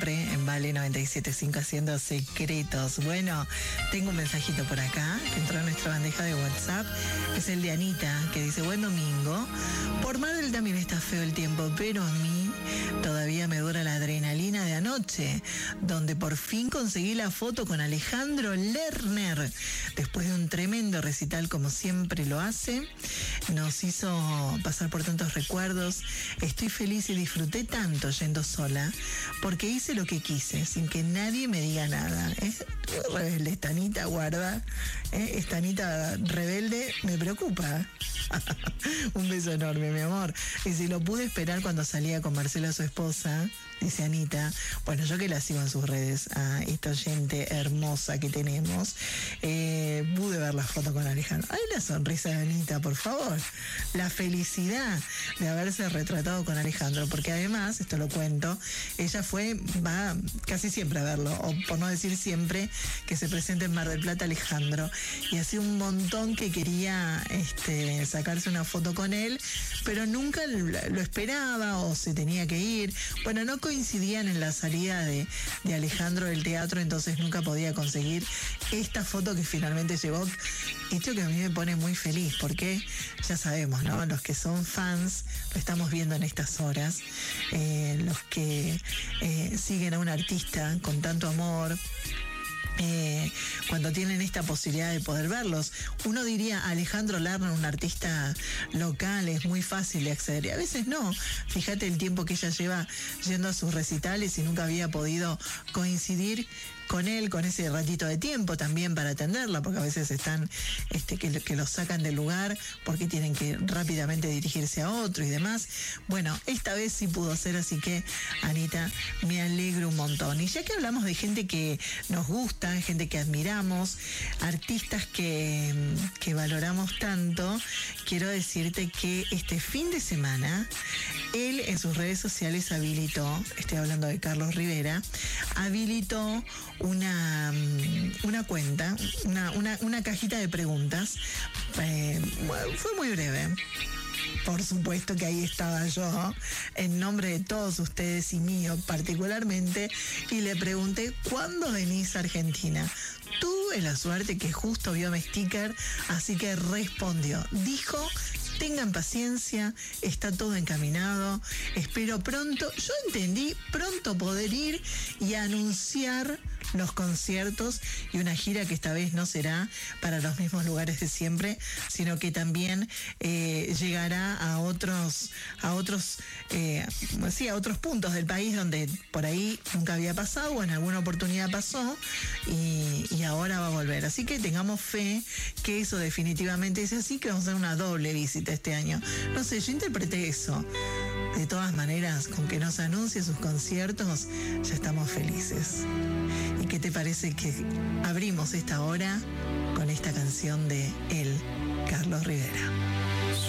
en Vale 97.5 haciendo secretos. Bueno, tengo un mensajito por acá que entró a nuestra bandeja de WhatsApp. Es el de Anita, que dice: buen domingo. Por Mar del también está feo el tiempo, pero a mí todavía me dura la adrenalina de anoche, donde por fin conseguí la foto con Alejandro Lerner. Después de un tremendo recital, como siempre lo hace, nos hizo pasar por tantos recuerdos. Estoy feliz y disfruté tanto yendo sola, porque hice lo que quise, sin que nadie me diga nada. Es rebelde, esta Anita, guarda. Esta Anita rebelde me preocupa. Un beso enorme, mi amor. Y si lo pude esperar cuando salía con Marcela, su esposa, dice Anita. Bueno, yo que la sigo en sus redes, a esta oyente hermosa que tenemos, pude ver la foto con Alejandro. Ay, la sonrisa de Anita, por favor. La felicidad de haberse retratado con Alejandro, porque además, esto lo cuento, ella va casi siempre a verlo, o por no decir siempre, que se presenta en Mar del Plata Alejandro, y hacía un montón que quería sacarse una foto con él, pero nunca lo esperaba o se tenía que ir. Bueno, no coincidían en la salida de Alejandro del teatro, entonces nunca podía conseguir esta foto que finalmente llegó. Esto que a mí me pone muy feliz, porque ya sabemos, ¿no? Los que son fans, lo estamos viendo en estas horas, los que siguen a un artista con tanto amor, cuando tienen esta posibilidad de poder verlos. Uno diría: Alejandro Lerner, un artista local, es muy fácil de acceder, y a veces no. Fíjate el tiempo que ella lleva yendo a sus recitales y nunca había podido coincidir con él, con ese ratito de tiempo también para atenderla, porque a veces están que los sacan del lugar porque tienen que rápidamente dirigirse a otro y demás. Bueno, esta vez sí pudo ser, así que, Anita, me alegro un montón. Y ya que hablamos de gente que nos gusta, gente que admiramos, artistas que valoramos tanto, quiero decirte que este fin de semana él en sus redes sociales habilitó, estoy hablando de Carlos Rivera, habilitó una cuenta, una cajita de preguntas. Fue muy breve. Por supuesto que ahí estaba yo, en nombre de todos ustedes y mío particularmente, y le pregunté: ¿cuándo venís a Argentina? Tuve la suerte que justo vio mi sticker, así que respondió. Dijo: tengan paciencia, está todo encaminado, espero pronto, yo entendí, pronto poder ir y anunciar los conciertos y una gira que esta vez no será para los mismos lugares de siempre, sino que también llegará a otros puntos del país donde por ahí nunca había pasado o en alguna oportunidad pasó, y ahora va a volver. Así que tengamos fe que eso definitivamente es así, que vamos a hacer una doble visita este año. No sé, yo interpreté eso. De todas maneras, con que nos anuncie sus conciertos, ya estamos felices. ¿Y qué te parece que abrimos esta hora con esta canción de él, Carlos Rivera?